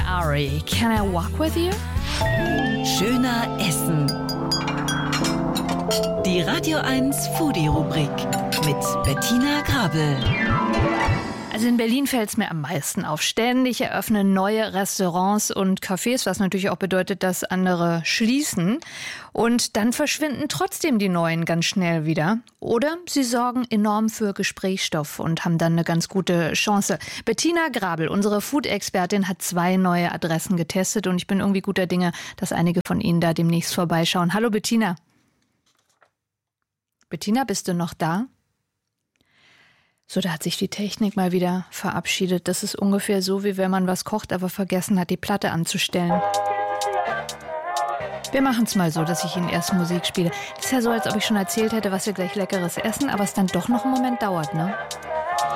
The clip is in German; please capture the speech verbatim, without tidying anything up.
Ari, Can I Walk With You? Schöner Essen. Die Radio eins Foodie-Rubrik mit Bettina Grabel. Also in Berlin fällt es mir am meisten auf. Ständig eröffnen neue Restaurants und Cafés, was natürlich auch bedeutet, dass andere schließen. Und dann verschwinden trotzdem die neuen ganz schnell wieder. Oder sie sorgen enorm für Gesprächsstoff und haben dann eine ganz gute Chance. Bettina Grabel, unsere Food-Expertin, hat zwei neue Adressen getestet. Und ich bin irgendwie guter Dinge, dass einige von Ihnen da demnächst vorbeischauen. Hallo Bettina. Bettina, bist du noch da? So, da hat sich die Technik mal wieder verabschiedet. Das ist ungefähr so, wie wenn man was kocht, aber vergessen hat, die Platte anzustellen. Wir machen es mal so, dass ich Ihnen erst Musik spiele. Es ist ja so, als ob ich schon erzählt hätte, was wir gleich Leckeres essen, aber es dann doch noch einen Moment dauert, ne?